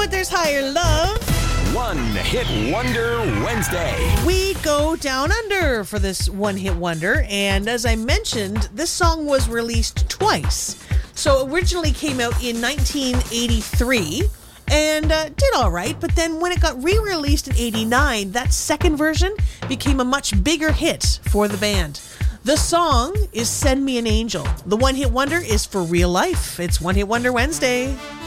but there's higher love. One Hit Wonder Wednesday. We go down under for this one hit wonder, and as I mentioned, this song was released twice. So it originally came out in 1983 and did all right, but then when it got re-released in 89, that second version became a much bigger hit for the band. The song is Send Me an Angel. The one hit wonder is for real life. It's One Hit Wonder Wednesday.